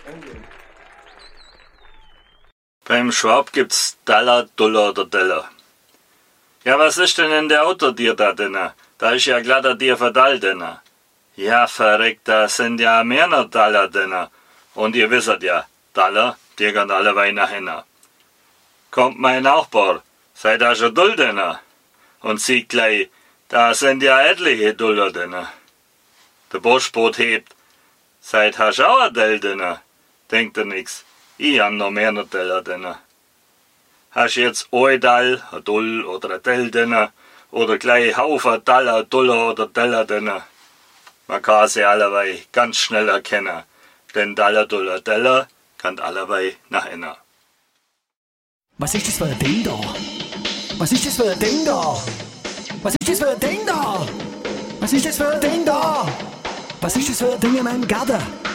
Beim Schwab gibt's Dollar, Dollar oder Dollar. Ja, was ist denn in der Auto dir da drinnen? Da ist ja glatter dir verdall drinnen. Ja, verreckt, da sind ja mehr noch Dollar drinnen. Und ihr wisst ja, Dollar, die gehen alle Wein nach hinten. Kommt mein Nachbar, seid da schon Dull drinnen? Und sieht gleich, da sind ja etliche Dollar drinnen. Der Buschboot hebt, seid hast auch ein Dell drinnen? Denkt er nix. Ich hab noch mehr Teller drinnen. Hast jetzt ein Dall, ein Dull oder ein Dell drinnen? Oder gleich Haufen Daller, Duller oder Teller drinnen? Man kann sie allerweil ganz schnell erkennen. Denn Daller, Duller, Teller kann allerweil nach innen. Was ist das für ein Ding da? Was ist das für ein Ding da? Was ist das für ein Ding da? Was ist das für ein Ding da? Was ist das für ein Ding in meinem Garten?